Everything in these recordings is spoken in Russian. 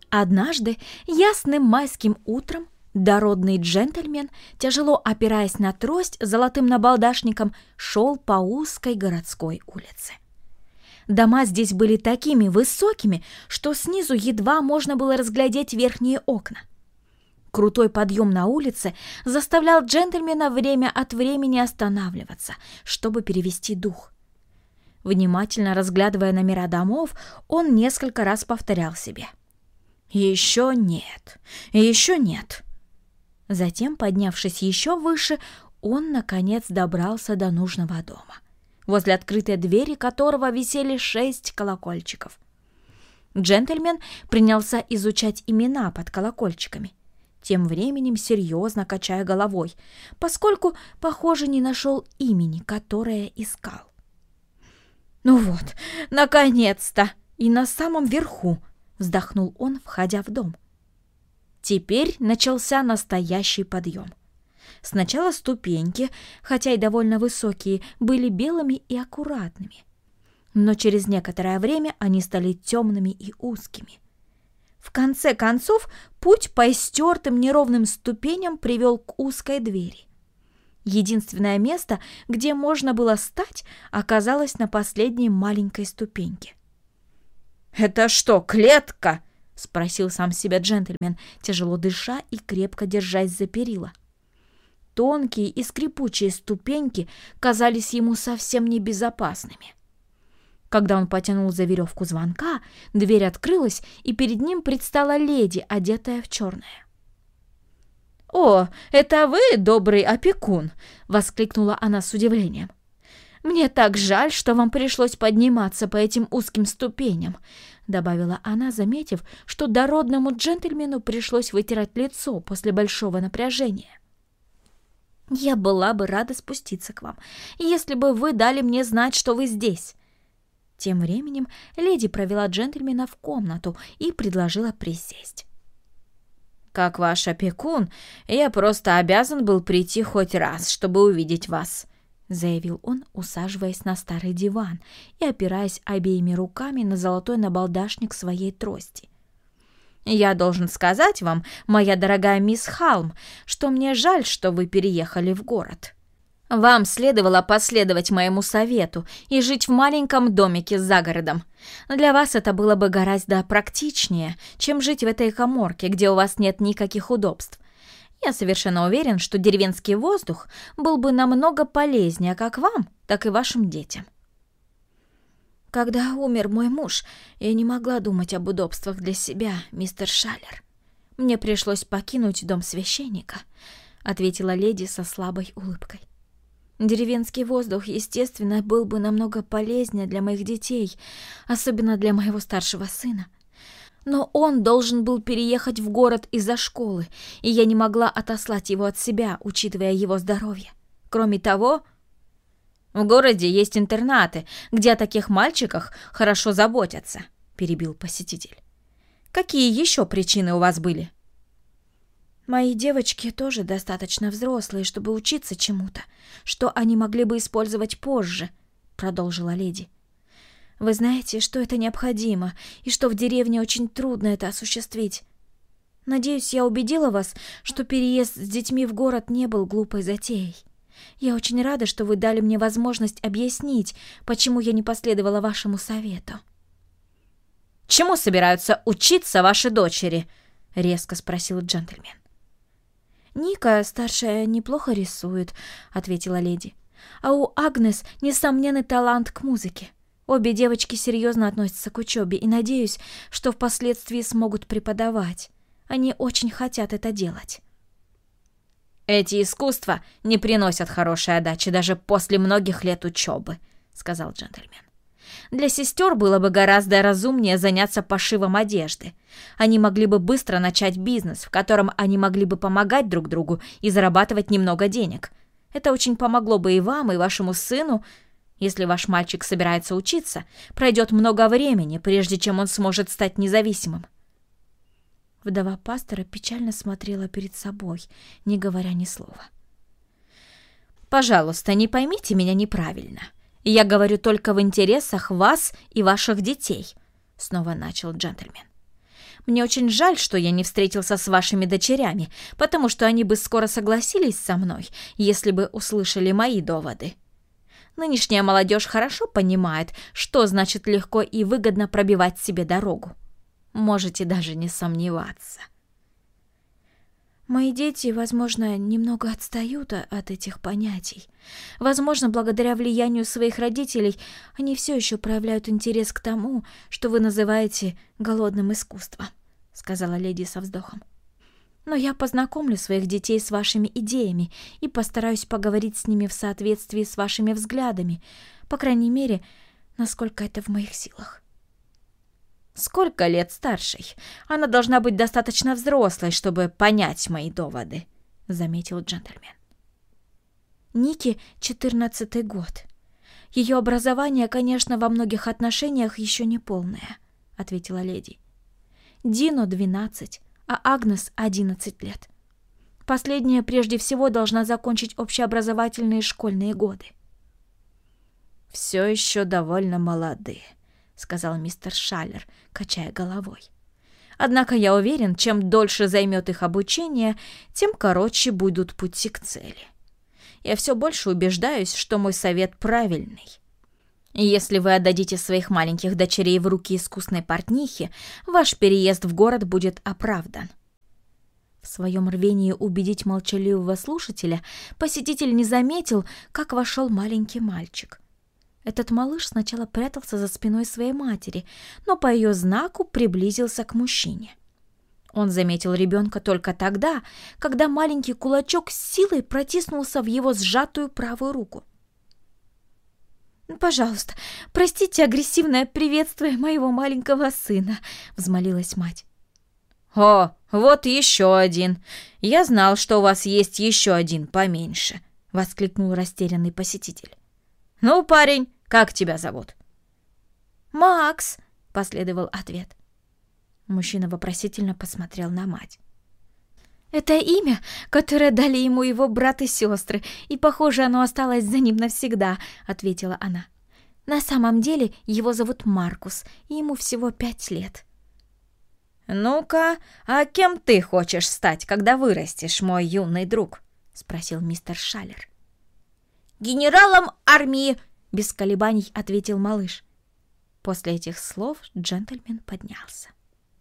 Однажды, ясным майским утром, дородный джентльмен, тяжело опираясь на трость с золотым набалдашником, шел по узкой городской улице. Дома здесь были такими высокими, что снизу едва можно было разглядеть верхние окна. Крутой подъем на улице заставлял джентльмена время от времени останавливаться, чтобы перевести дух. Внимательно разглядывая номера домов, он несколько раз повторял себе: «Еще нет, еще нет». Затем, поднявшись еще выше, он, наконец, добрался до нужного дома, возле открытой двери которого висели 6 колокольчиков. Джентльмен принялся изучать имена под колокольчиками, тем временем серьезно качая головой, поскольку, похоже, не нашел имени, которое искал. «Ну вот, наконец-то! И на самом верху!» — вздохнул он, входя в дом. Теперь начался настоящий подъем. Сначала ступеньки, хотя и довольно высокие, были белыми и аккуратными, но через некоторое время они стали темными и узкими. В конце концов, путь по истертым неровным ступеням привел к узкой двери. Единственное место, где можно было стать, оказалось на последней маленькой ступеньке. «Это что, клетка?» — спросил сам себя джентльмен, тяжело дыша и крепко держась за перила. Тонкие и скрипучие ступеньки казались ему совсем небезопасными. Когда он потянул за веревку звонка, дверь открылась, и перед ним предстала леди, одетая в черное. «О, это вы, добрый опекун!» — воскликнула она с удивлением. «Мне так жаль, что вам пришлось подниматься по этим узким ступеням», — добавила она, заметив, что дородному джентльмену пришлось вытирать лицо после большого напряжения. «Я была бы рада спуститься к вам, если бы вы дали мне знать, что вы здесь». Тем временем леди провела джентльмена в комнату и предложила присесть. «Как ваш опекун, я просто обязан был прийти хоть раз, чтобы увидеть вас», — заявил он, усаживаясь на старый диван и опираясь обеими руками на золотой набалдашник своей трости. «Я должен сказать вам, моя дорогая мисс Халм, что мне жаль, что вы переехали в город. Вам следовало последовать моему совету и жить в маленьком домике за городом. Для вас это было бы гораздо практичнее, чем жить в этой каморке, где у вас нет никаких удобств. Я совершенно уверен, что деревенский воздух был бы намного полезнее как вам, так и вашим детям». «Когда умер мой муж, я не могла думать об удобствах для себя, мистер Шаллер. Мне пришлось покинуть дом священника», — ответила леди со слабой улыбкой. «Деревенский воздух, естественно, был бы намного полезнее для моих детей, особенно для моего старшего сына. Но он должен был переехать в город из-за школы, и я не могла отослать его от себя, учитывая его здоровье. Кроме того, в городе есть интернаты, где о таких мальчиках хорошо заботятся», — перебил посетитель. «Какие еще причины у вас были?» «Мои девочки тоже достаточно взрослые, чтобы учиться чему-то, что они могли бы использовать позже», — продолжила леди. «Вы знаете, что это необходимо, и что в деревне очень трудно это осуществить. Надеюсь, я убедила вас, что переезд с детьми в город не был глупой затеей. Я очень рада, что вы дали мне возможность объяснить, почему я не последовала вашему совету». «Чему собираются учиться ваши дочери?» — резко спросил джентльмен. «Ника, старшая, неплохо рисует», — ответила леди. «А у Агнес несомненный талант к музыке. Обе девочки серьезно относятся к учебе и надеюсь, что впоследствии смогут преподавать. Они очень хотят это делать». «Эти искусства не приносят хорошей отдачи даже после многих лет учебы», — сказал джентльмен. «Для сестер было бы гораздо разумнее заняться пошивом одежды. Они могли бы быстро начать бизнес, в котором они могли бы помогать друг другу и зарабатывать немного денег. Это очень помогло бы и вам, и вашему сыну. Если ваш мальчик собирается учиться, пройдет много времени, прежде чем он сможет стать независимым». Вдова пастора печально смотрела перед собой, не говоря ни слова. «Пожалуйста, не поймите меня неправильно. Я говорю только в интересах вас и ваших детей», — снова начал джентльмен. Мне очень жаль, что я не встретился с вашими дочерями, потому что они бы скоро согласились со мной, если бы услышали мои доводы. Нынешняя молодежь хорошо понимает, что значит легко и выгодно пробивать себе дорогу. Можете даже не сомневаться. Мои дети, возможно, немного отстают от этих понятий. Возможно, благодаря влиянию своих родителей они все еще проявляют интерес к тому, что вы называете голодным искусством, сказала леди со вздохом. Но я познакомлю своих детей с вашими идеями и постараюсь поговорить с ними в соответствии с вашими взглядами, по крайней мере, насколько это в моих силах. Сколько лет старшей? Она должна быть достаточно взрослой, чтобы понять мои доводы, заметил джентльмен. Нике 14-й год. Ее образование, конечно, во многих отношениях еще не полное, ответила леди. Дино 12, а Агнес 11 лет. Последняя прежде всего должна закончить общеобразовательные школьные годы. Все еще довольно молодые, сказал мистер Шаллер, качая головой. Однако я уверен, чем дольше займет их обучение, тем короче будут пути к цели. Я все больше убеждаюсь, что мой совет правильный. Если вы отдадите своих маленьких дочерей в руки искусной портнихи, ваш переезд в город будет оправдан. В своем рвении убедить молчаливого слушателя посетитель не заметил, как вошел маленький мальчик. Этот малыш сначала прятался за спиной своей матери, но по ее знаку приблизился к мужчине. Он заметил ребенка только тогда, когда маленький кулачок с силой протиснулся в его сжатую правую руку. «Пожалуйста, простите агрессивное приветствие моего маленького сына», — взмолилась мать. «О, вот еще один! Я знал, что у вас есть еще один поменьше», — воскликнул растерянный посетитель. «Ну, парень, как тебя зовут?» «Макс», — последовал ответ. Мужчина вопросительно посмотрел на мать. «Это имя, которое дали ему его брат и сестры, и, похоже, оно осталось за ним навсегда», — ответила она. «На самом деле его зовут Маркус, и ему всего 5 лет». «Ну-ка, а кем ты хочешь стать, когда вырастешь, мой юный друг?» — спросил мистер Шаллер. «Генералом армии!» — без колебаний ответил малыш. После этих слов джентльмен поднялся.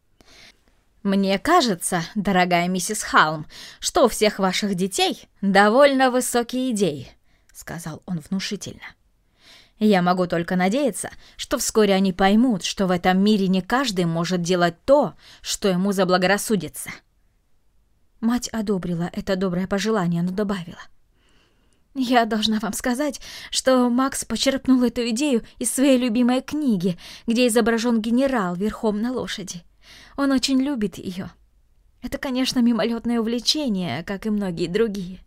«Мне кажется, дорогая миссис Халм, что у всех ваших детей довольно высокие идеи», — сказал он внушительно. «Я могу только надеяться, что вскоре они поймут, что в этом мире не каждый может делать то, что ему заблагорассудится». Мать одобрила это доброе пожелание, но добавила: «Я должна вам сказать, что Макс почерпнул эту идею из своей любимой книги, где изображен генерал верхом на лошади. Он очень любит ее. Это, конечно, мимолетное увлечение, как и многие другие».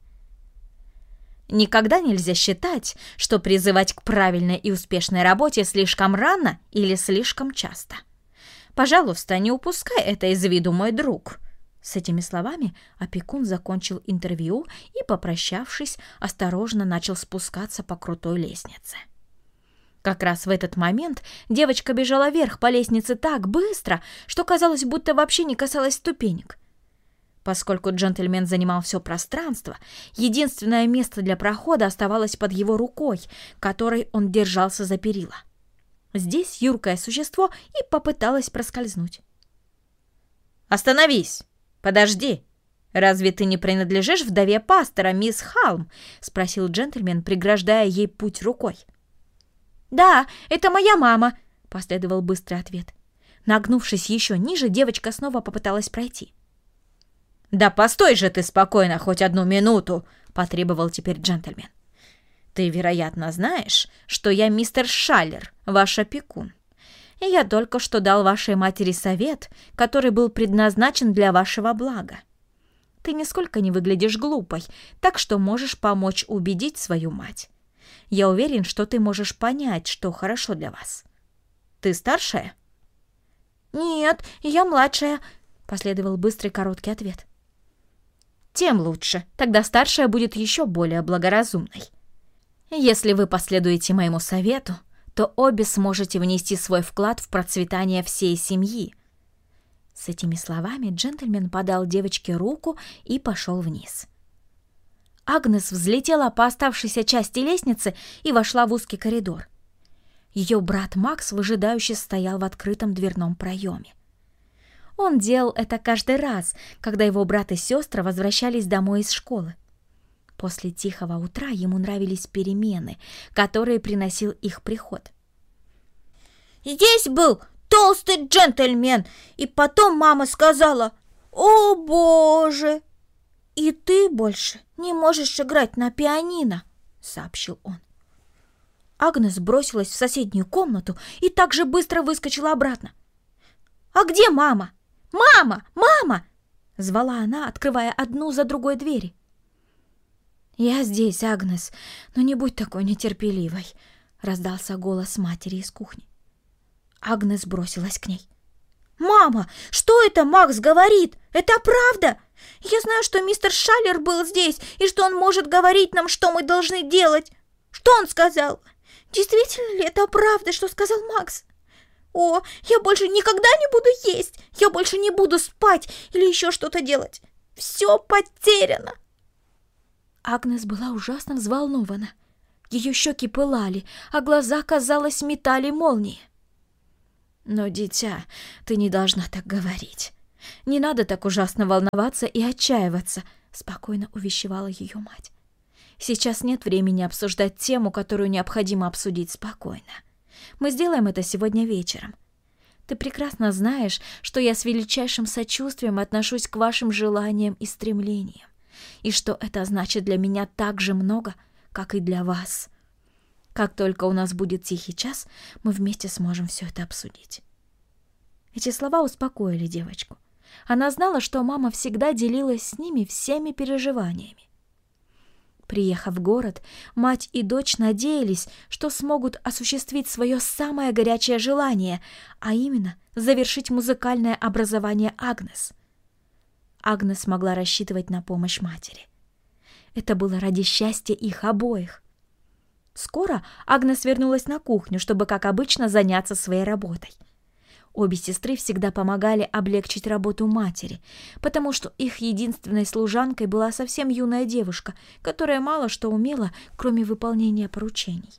Никогда нельзя считать, что призывать к правильной и успешной работе слишком рано или слишком часто. Пожалуйста, не упускай это из виду, мой друг. С этими словами опекун закончил интервью и, попрощавшись, осторожно начал спускаться по крутой лестнице. Как раз в этот момент девочка бежала вверх по лестнице так быстро, что казалось, будто вообще не касалась ступенек. Поскольку джентльмен занимал все пространство, единственное место для прохода оставалось под его рукой, которой он держался за перила. Здесь юркое существо и попыталось проскользнуть. «Остановись! Подожди! Разве ты не принадлежишь вдове пастора, мисс Халм?» — спросил джентльмен, преграждая ей путь рукой. «Да, это моя мама», — последовал быстрый ответ. Нагнувшись еще ниже, девочка снова попыталась пройти. «Да постой же ты спокойно хоть одну минуту!» — потребовал теперь джентльмен. «Ты, вероятно, знаешь, что я мистер Шаллер, ваш опекун. И я только что дал вашей матери совет, который был предназначен для вашего блага. Ты нисколько не выглядишь глупой, так что можешь помочь убедить свою мать. Я уверен, что ты можешь понять, что хорошо для вас. Ты старшая?» «Нет, я младшая», — последовал быстрый короткий ответ. «Тем лучше, тогда старшая будет еще более благоразумной. Если вы последуете моему совету, то обе сможете внести свой вклад в процветание всей семьи. С этими словами джентльмен подал девочке руку и пошел вниз. Агнес взлетела по оставшейся части лестницы и вошла в узкий коридор. Ее брат Макс выжидающе стоял в открытом дверном проеме. Он делал это каждый раз, когда его брат и сестры возвращались домой из школы. После тихого утра ему нравились перемены, которые приносил их приход. Здесь был толстый джентльмен, и потом мама сказала: «О, Боже! И ты больше не можешь играть на пианино», — сообщил он. Агнес бросилась в соседнюю комнату и так же быстро выскочила обратно. «А где мама? Мама! Мама!» — звала она, открывая одну за другой двери. «Я здесь, Агнес, но не будь такой нетерпеливой», — раздался голос матери из кухни. Агнес бросилась к ней. «Мама, что это Макс говорит? Это правда? Я знаю, что мистер Шаллер был здесь и что он может говорить нам, что мы должны делать. Что он сказал? Действительно ли это правда, что сказал Макс? О, я больше никогда не буду есть, я больше не буду спать или еще что-то делать. Все потеряно». Агнес была ужасно взволнована. Ее щеки пылали, а глаза, казалось, метали молнии. «Но, дитя, ты не должна так говорить. Не надо так ужасно волноваться и отчаиваться», — спокойно увещевала ее мать. «Сейчас нет времени обсуждать тему, которую необходимо обсудить спокойно. Мы сделаем это сегодня вечером. Ты прекрасно знаешь, что я с величайшим сочувствием отношусь к вашим желаниям и стремлениям, и что это значит для меня так же много, как и для вас. Как только у нас будет тихий час, мы вместе сможем все это обсудить». Эти слова успокоили девочку. Она знала, что мама всегда делилась с ними всеми переживаниями. Приехав в город, мать и дочь надеялись, что смогут осуществить свое самое горячее желание, а именно завершить музыкальное образование Агнес. Агнес могла рассчитывать на помощь матери. Это было ради счастья их обоих. Скоро Агнес вернулась на кухню, чтобы, как обычно, заняться своей работой. Обе сестры всегда помогали облегчить работу матери, потому что их единственной служанкой была совсем юная девушка, которая мало что умела, кроме выполнения поручений.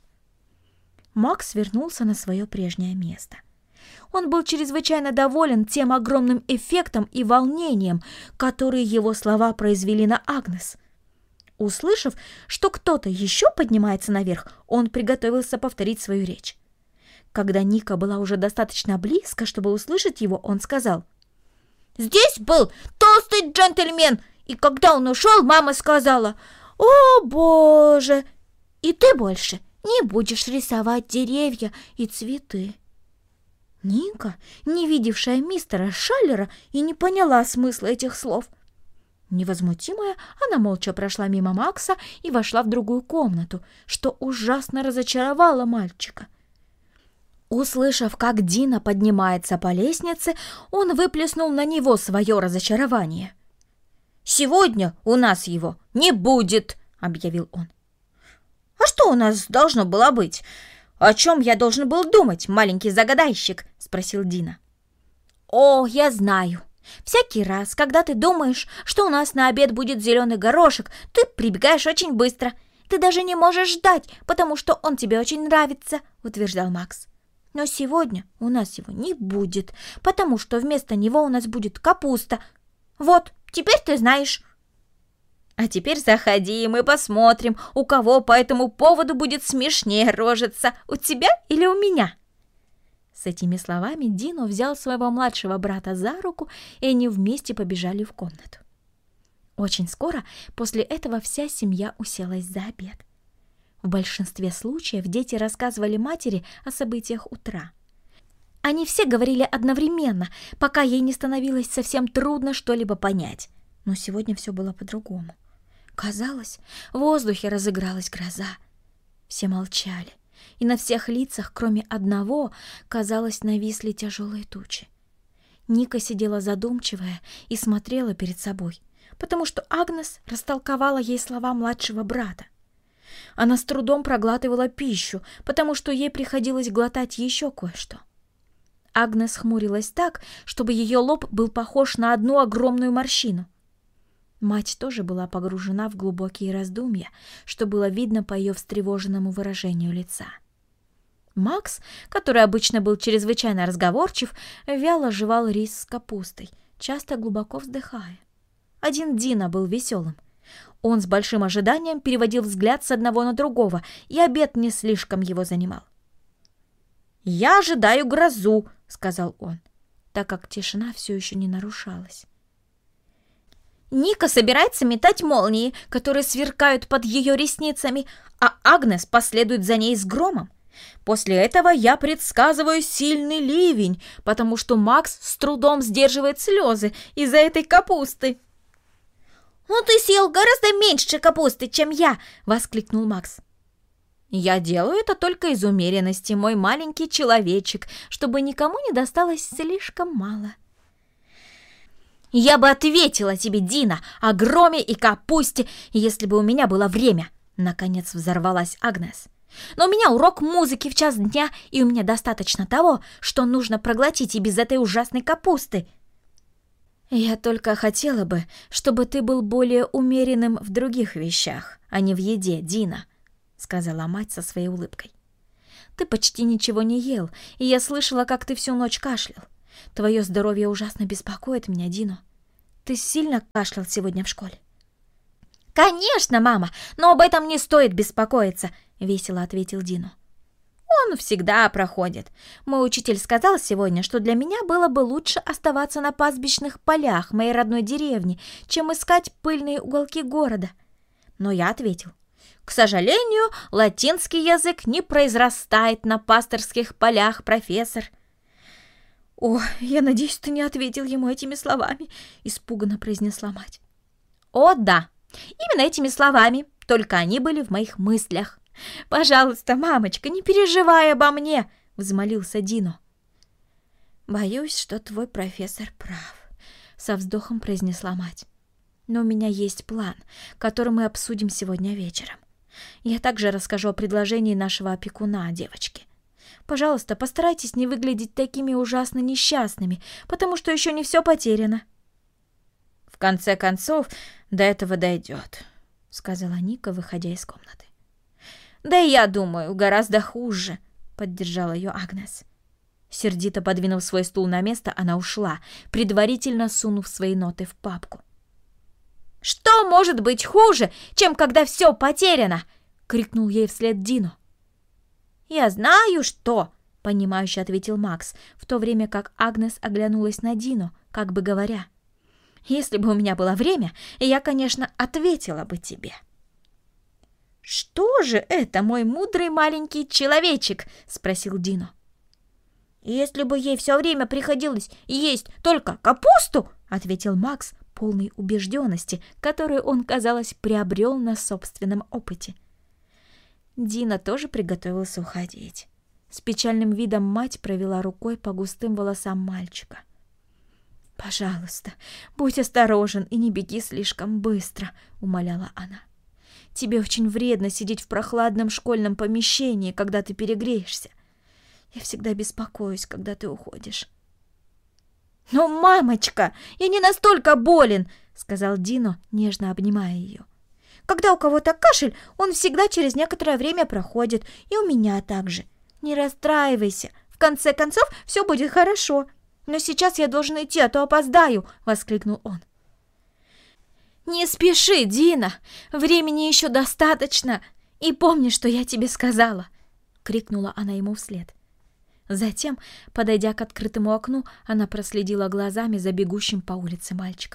Макс вернулся на свое прежнее место. Он был чрезвычайно доволен тем огромным эффектом и волнением, которые его слова произвели на Агнес. Услышав, что кто-то еще поднимается наверх, он приготовился повторить свою речь. Когда Ника была уже достаточно близко, чтобы услышать его, он сказал: «Здесь был толстый джентльмен, и когда он ушел, мама сказала: «О, Боже! И ты больше не будешь рисовать деревья и цветы». Ника, не видевшая мистера Шаллера, и не поняла смысла этих слов. Невозмутимая, она молча прошла мимо Макса и вошла в другую комнату, что ужасно разочаровало мальчика. Услышав, как Дина поднимается по лестнице, он выплеснул на него свое разочарование. «Сегодня у нас его не будет», — объявил он. «А что у нас должно было быть? О чем я должен был думать, маленький загадайщик?» — спросил Дина. «О, я знаю. Всякий раз, когда ты думаешь, что у нас на обед будет зеленый горошек, ты прибегаешь очень быстро. Ты даже не можешь ждать, потому что он тебе очень нравится», — утверждал Макс. «Но сегодня у нас его не будет, потому что вместо него у нас будет капуста. Вот, теперь ты знаешь». «А теперь заходи, и мы посмотрим, у кого по этому поводу будет смешнее рожиться, у тебя или у меня». С этими словами Дино взял своего младшего брата за руку, и они вместе побежали в комнату. Очень скоро после этого вся семья уселась за обед. В большинстве случаев дети рассказывали матери о событиях утра. Они все говорили одновременно, пока ей не становилось совсем трудно что-либо понять. Но сегодня все было по-другому. Казалось, в воздухе разыгралась гроза. Все молчали, и на всех лицах, кроме одного, казалось, нависли тяжелые тучи. Ника сидела задумчивая и смотрела перед собой, потому что Агнес растолковала ей слова младшего брата. Она с трудом проглатывала пищу, потому что ей приходилось глотать еще кое-что. Агнес хмурилась так, чтобы ее лоб был похож на одну огромную морщину. Мать тоже была погружена в глубокие раздумья, что было видно по ее встревоженному выражению лица. Макс, который обычно был чрезвычайно разговорчив, вяло жевал рис с капустой, часто глубоко вздыхая. Один Дино был веселым. Он с большим ожиданием переводил взгляд с одного на другого, и обед не слишком его занимал. «Я ожидаю грозу», — сказал он, так как тишина все еще не нарушалась. Ника собирается метать молнии, которые сверкают под ее ресницами, а Агнес последует за ней с громом. После этого я предсказываю сильный ливень, потому что Макс с трудом сдерживает слезы из-за этой капусты. «Ну ты съел гораздо меньше капусты, чем я!» — воскликнул Макс. «Я делаю это только из умеренности, мой маленький человечек, чтобы никому не досталось слишком мало». «Я бы ответила тебе, Дина, о громе и капусте, если бы у меня было время!» Наконец взорвалась Агнес. «Но у меня урок музыки в 1:00 дня, и у меня достаточно того, что нужно проглотить и без этой ужасной капусты». «Я только хотела бы, чтобы ты был более умеренным в других вещах, а не в еде, Дина», — сказала мать со своей улыбкой. «Ты почти ничего не ел, и я слышала, как ты всю ночь кашлял. Твое здоровье ужасно беспокоит меня, Дино. Ты сильно кашлял сегодня в школе?» «Конечно, мама, но об этом не стоит беспокоиться», — весело ответил Дино. «Он всегда проходит. Мой учитель сказал сегодня, что для меня было бы лучше оставаться на пастбищных полях моей родной деревни, чем искать пыльные уголки города». Но я ответил: «К сожалению, латинский язык не произрастает на пасторских полях, профессор». «О, я надеюсь, ты не ответил ему этими словами», — испуганно произнесла мать. «О, да, именно этими словами, только они были в моих мыслях. Пожалуйста, мамочка, не переживай обо мне», — взмолился Дино. «Боюсь, что твой профессор прав», — со вздохом произнесла мать. «Но у меня есть план, который мы обсудим сегодня вечером. Я также расскажу о предложении нашего опекуна девочке. Пожалуйста, постарайтесь не выглядеть такими ужасно несчастными, потому что еще не все потеряно». «В конце концов, до этого дойдет», — сказала Ника, выходя из комнаты. «Да и я думаю, гораздо хуже», — поддержала ее Агнес. Сердито подвинув свой стул на место, она ушла, предварительно сунув свои ноты в папку. «Что может быть хуже, чем когда все потеряно?» — крикнул ей вслед Дино. «Я знаю, что», — понимающе ответил Макс, в то время как Агнес оглянулась на Дино, как бы говоря: «Если бы у меня было время, я, конечно, ответила бы тебе». «Что же это, мой мудрый маленький человечек?» — спросил Дино. «Если бы ей все время приходилось есть только капусту», — ответил Макс, полный убежденности, которую он, казалось, приобрел на собственном опыте. Дина тоже приготовился уходить. С печальным видом мать провела рукой по густым волосам мальчика. «Пожалуйста, будь осторожен и не беги слишком быстро», — умоляла она. «Тебе очень вредно сидеть в прохладном школьном помещении, когда ты перегреешься. Я всегда беспокоюсь, когда ты уходишь». «Но, мамочка, я не настолько болен», — сказал Дино, нежно обнимая ее. «Когда у кого-то кашель, он всегда через некоторое время проходит, и у меня также. Не расстраивайся, в конце концов все будет хорошо. Но сейчас я должен идти, а то опоздаю», — воскликнул он. «Не спеши, Дина, времени еще достаточно, и помни, что я тебе сказала», — крикнула она ему вслед. Затем, подойдя к открытому окну, она проследила глазами за бегущим по улице мальчиком.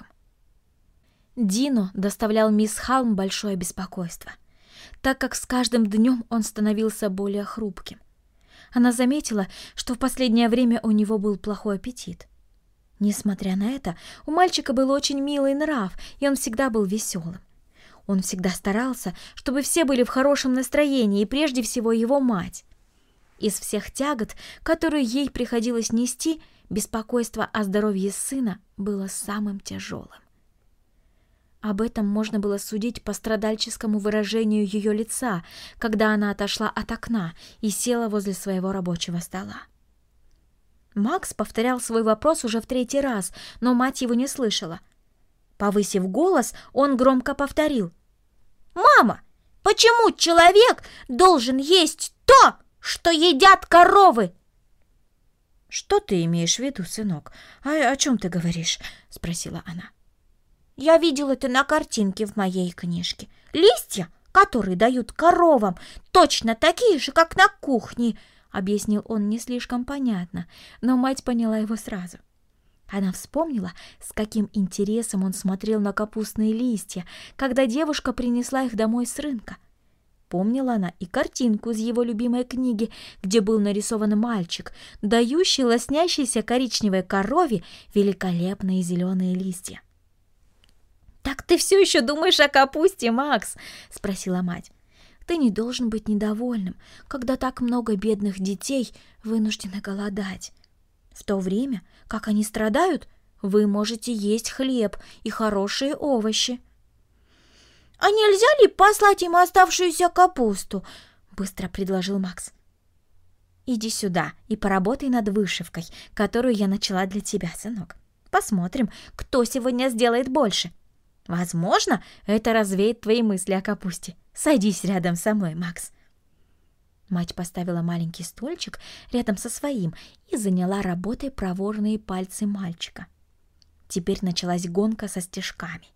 Дино доставлял мисс Халм большое беспокойство, так как с каждым днем он становился более хрупким. Она заметила, что в последнее время у него был плохой аппетит. Несмотря на это, у мальчика был очень милый нрав, и он всегда был веселым. Он всегда старался, чтобы все были в хорошем настроении, и прежде всего его мать. Из всех тягот, которые ей приходилось нести, беспокойство о здоровье сына было самым тяжелым. Об этом можно было судить по страдальческому выражению ее лица, когда она отошла от окна и села возле своего рабочего стола. Макс повторял свой вопрос уже в 3-й раз, но мать его не слышала. Повысив голос, он громко повторил: «Мама, почему человек должен есть то, что едят коровы?» «Что ты имеешь в виду, сынок? О чем ты говоришь?» — спросила она. «Я видел это на картинке в моей книжке. Листья, которые дают коровам, точно такие же, как на кухне», — объяснил он не слишком понятно, но мать поняла его сразу. Она вспомнила, с каким интересом он смотрел на капустные листья, когда девушка принесла их домой с рынка. Помнила она и картинку из его любимой книги, где был нарисован мальчик, дающий лоснящейся коричневой корове великолепные зеленые листья. «Так ты все еще думаешь о капусте, Макс?» — спросила мать. «Ты не должен быть недовольным, когда так много бедных детей вынуждены голодать. В то время, как они страдают, вы можете есть хлеб и хорошие овощи». «А нельзя ли послать им оставшуюся капусту?» — быстро предложил Макс. «Иди сюда и поработай над вышивкой, которую я начала для тебя, сынок. Посмотрим, кто сегодня сделает больше. Возможно, это развеет твои мысли о капусте. Садись рядом со мной, Макс». Мать поставила маленький стульчик рядом со своим и заняла работой проворные пальцы мальчика. Теперь началась гонка со стежками.